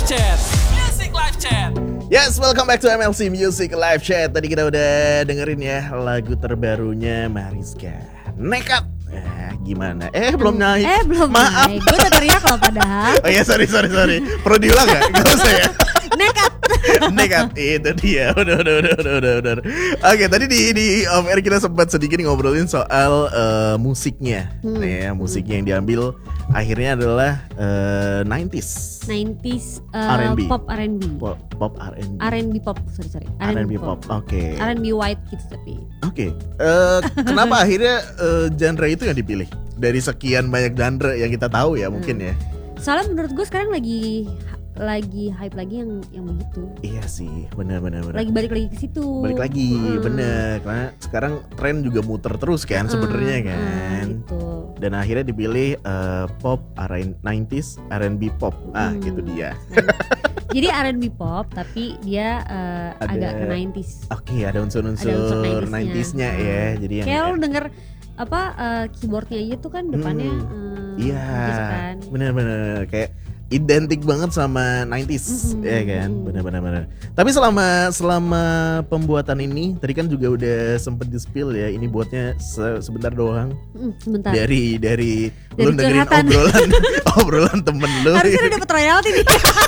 Live Chat. Music Live Chat. Yes, welcome back to MLC Music Live Chat. Tadi kita udah dengerin ya lagu terbarunya Mariska, Nekat. Gimana? Belum naik. Belum Maaf. naik. Gue udah teriak loh padahal. Oh iya, sorry. Perlu diulang gak? Gak usah ya. Nekat. Nekat, itu dia. Udah. Oke, tadi di off air kita sempat sedikit ngobrolin soal musiknya. Nih ya, musiknya yang diambil akhirnya adalah 90s. 90s R&B. pop R&B. Pop R&B. R&B pop, sorry. R&B pop. Oke. R&B white gitu tapi. Oke. Kenapa akhirnya genre itu yang dipilih dari sekian banyak genre yang kita tahu ya mungkin ya? Soalnya menurut gue sekarang lagi hype lagi yang begitu. Iya sih, benar. Lagi balik lagi ke situ. Bener. Karena sekarang tren juga muter terus kan sebenarnya kan. Gitu. Dan akhirnya dipilih pop 90s R&B pop. Gitu dia. Jadi R&B pop tapi dia agak ke 90s. Oke, ada unsur-unsur 90s-nya ya. Jadi yang kayak lo denger keyboardnya aja tuh kan depannya iya, kan. Bener kayak identik banget sama 90s ya kan, benar. Tapi selama pembuatan ini tadi kan juga udah sempet di-spill ya, ini buatnya sebentar doang. Sebentar. Dari lu dengerin obrolan temen lu. Harusnya udah dapet royalti nih.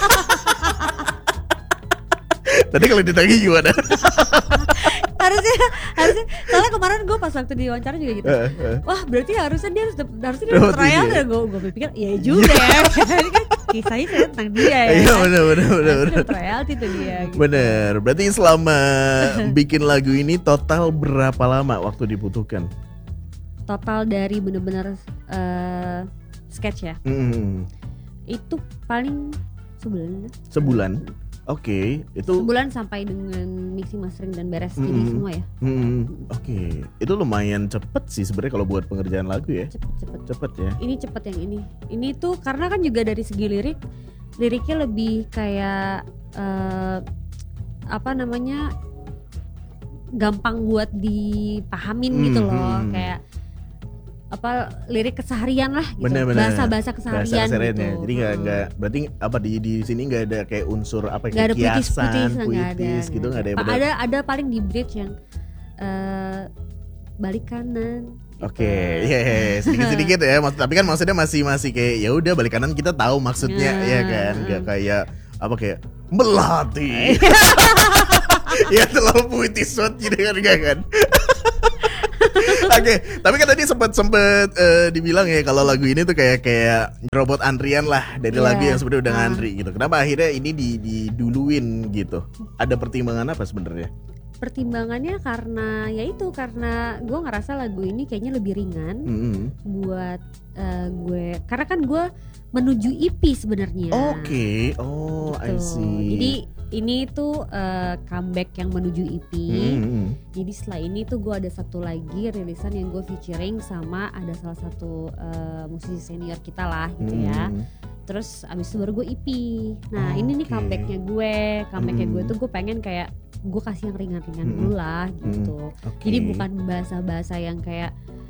Tadi kalau ditagih gimana? harusnya soalnya kemarin gue pas waktu diwawancara juga gitu. Wah berarti harusnya dia harus dapet royalti. Gue pikir iya juga ya. Ini kan kisahnya tentang dia ya. Iya benar. Dapet royalti tuh dia. Gitu. Bener. Berarti selama bikin lagu ini total berapa lama waktu dibutuhkan? Total dari bener-bener sketch ya. Itu paling sebulan. Oke, itu sebulan sampai dengan mixing, mastering dan beres ini semua ya. Oke, itu lumayan cepet sih sebenarnya kalau buat pengerjaan lagu ya. Cepet ya. Ini cepet yang ini. Ini tuh karena kan juga dari segi liriknya lebih kayak gampang buat dipahamin gitu loh, kayak lirik keseharian lah gitu. Bener. Bahasa keseharian gitu. Ya. Jadi nggak berarti di sini nggak ada kayak unsur kayak kiasan, puitis gitu nggak ada. Ada paling di bridge yang balik kanan. Gitu. Oke, sedikit ya. Tapi kan maksudnya masih kayak ya udah balik kanan kita tahu maksudnya ya kan. Nggak kayak kayak melati. Ya terlalu puitis banget gitu kan. Oke, tapi kan tadi sempat dibilang ya kalau lagu ini tuh kayak robot antrian lah dari lagu yang sebenarnya udah ngantri gitu. Kenapa akhirnya ini diduluin gitu? Ada pertimbangan apa sebenarnya? Pertimbangannya karena gue ngerasa lagu ini kayaknya lebih ringan buat gue, karena kan gue menuju EP sebenarnya. Oke, gitu. I see. Jadi ini tuh comeback yang menuju EP. Jadi setelah ini tuh gue ada satu lagi rilisan yang gue featuring sama ada salah satu musisi senior kita lah gitu ya. Terus abis itu baru gue EP. Nah ini nih comebacknya gue tuh gue pengen kayak gue kasih yang ringan-ringan dulu lah gitu. Jadi bukan bahasa-bahasa yang kayak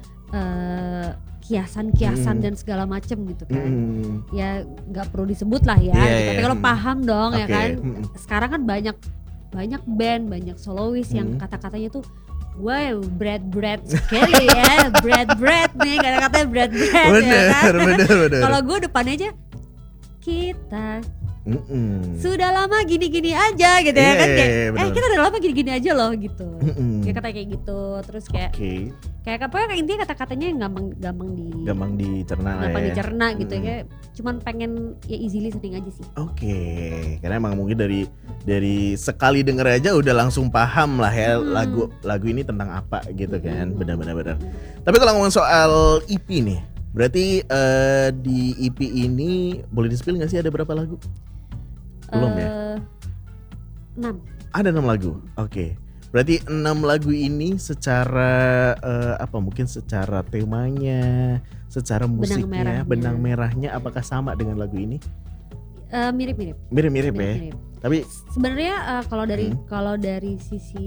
kiasan dan segala macem gitu kan. Ya nggak perlu disebut lah ya. Gitu. Tapi kalau paham dong ya kan. Sekarang kan banyak band, banyak solois yang kata-katanya tuh wow, bread sekali ya, bread nih kata-katanya bread ya kan. Bener. Kalau gue depannya aja kita sudah lama gini-gini aja gitu ya kan, kayak kita udah lama gini-gini aja loh gitu. Kayak kata kayak gitu, terus kayak kayak intinya kata-katanya yang gampang dicerna gitu ya. Cuman pengen ya easy listening aja sih. Karena emang mungkin dari sekali denger aja udah langsung paham lah ya lagu ini tentang apa gitu kan. Benar. Tapi kalau ngomong soal EP nih, berarti di EP ini boleh di-spill nggak sih ada berapa lagu? Belum ya? 6. Ada 6 lagu. Oke. Berarti 6 lagu ini secara mungkin secara temanya, secara musiknya, benang merahnya apakah sama dengan lagu ini? Mirip-mirip. Mirip-mirip ya. Tapi sebenarnya kalau dari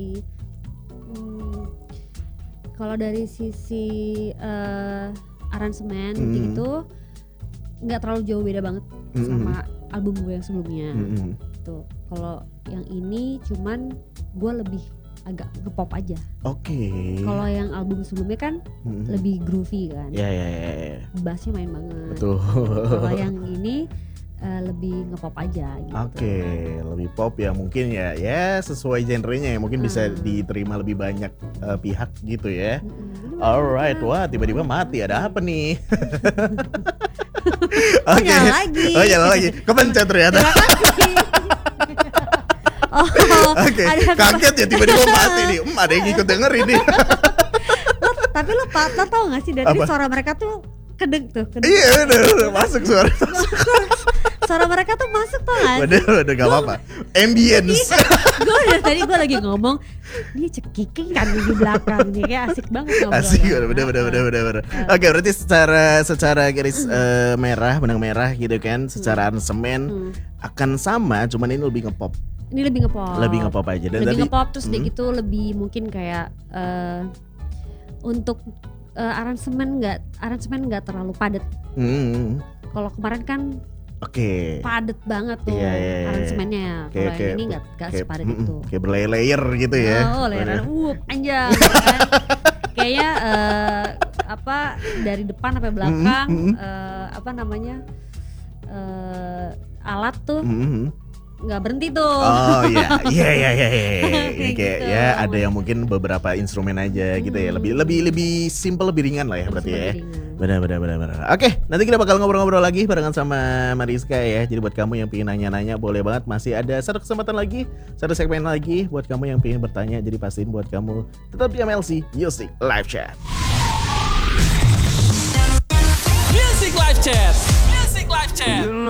sisi aransemen gitu nggak terlalu jauh beda banget sama album gue yang sebelumnya. Tuh, kalau yang ini cuman gue lebih agak ngepop aja. Oke. Kalau yang album sebelumnya kan lebih groovy kan. Ya. Bassnya main banget. Betul. Kalau yang ini lebih ngepop aja gitu. Oke, lebih pop ya mungkin ya sesuai genrenya ya mungkin bisa diterima lebih banyak pihak gitu ya. Alright, wah tiba-tiba mati, ada apa nih? Oke. Nyala lagi. Oh nyala lagi, kepencet ternyata. Oke, kaget ya tiba-tiba mati nih. Ada yang ikut dengerin nih. Tapi lo tau gak sih dari suara mereka tuh kedeng. Iya udah masuk suara. Suara mereka tuh masuk tuh kan. Udah gak apa-apa. Ambience. Gue dari tadi gue lagi ngomong, dia cekiking kan di belakang nih, kayak asik banget ngobrolnya. Asik, bener. Oke, berarti secara garis merah, benang merah gitu kan, secara aransemen akan sama, cuman ini lebih ngepop. Ini lebih ngepop. Lebih ngepop aja. Dan lebih ngepop terus dia gitu lebih mungkin kayak untuk aransemen nggak terlalu padat. Kalau kemarin kan padet banget tuh aransemennya. Kalau yang ini nggak sepadat itu. Kayak berlayer gitu ya. Oh, layeran panjang kan. Kayaknya dari depan sampai belakang alat tuh nggak berhenti tuh. Oh iya. Kayak gitu. ya ada yang mungkin beberapa instrumen aja gitu ya. Lebih simple, lebih ringan lah ya berarti ya. Benar. Oke, nanti kita bakal ngobrol-ngobrol lagi barengan sama Mariska ya. Jadi buat kamu yang pengen nanya-nanya boleh banget, masih ada satu kesempatan lagi, satu segmen lagi buat kamu yang pengen bertanya. Jadi pastiin buat kamu tetap di MLC Music Live Chat. Music Live Chat. Music Live Chat.